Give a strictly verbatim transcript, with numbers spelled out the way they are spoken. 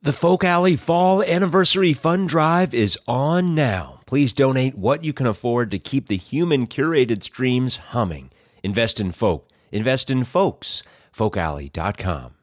The Folk Alley Fall Anniversary Fund Drive is on now. Please donate what you can afford to keep the human-curated streams humming. Invest in folk. Invest in folks. folk alley dot com.